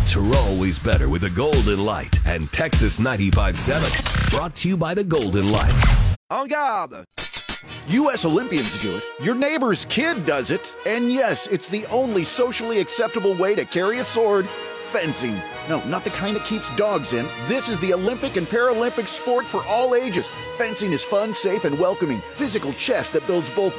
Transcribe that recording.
Sports are always better with the Golden Light and Texas 95.7. Brought to you by the Golden Light. En garde! U.S. Olympians do it. Your neighbor's kid does it. And yes, it's the only socially acceptable way to carry a sword. Fencing. No, not the kind that keeps dogs in. This is the Olympic and Paralympic sport for all ages. Fencing is fun, safe, and welcoming. Physical chess that builds both